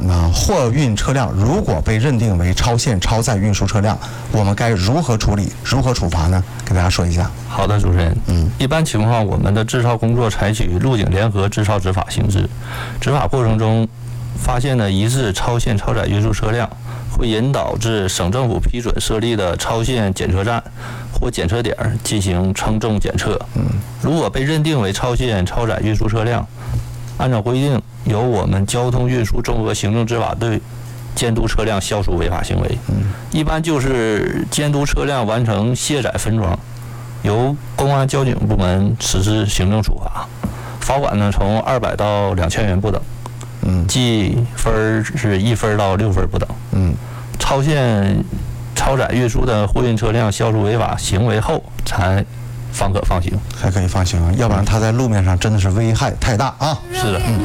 那货运车辆如果被认定为超限超载运输车辆，我们该如何处理、如何处罚呢？给大家说一下。 好的，主持人。一般情况，我们的治超工作采取陆警联合治超执法形式。执法过程中，发现的疑似超限超载运输车辆，会引导至省政府批准设立的超限检测站或检测点进行称重检测。如果被认定为超限超载运输车辆，按照规定，由我们交通运输综合行政执法队监督车辆消除违法行为。一般就是监督车辆完成卸载分装，由公安交警部门实施行政处罚，罚款呢从200到2000元不等。记分是1分到6分不等。超限超载运输的货运车辆消除违法行为后，方可放行。 还可以放行，要不然它在路面上真的是危害太大啊！ 是的。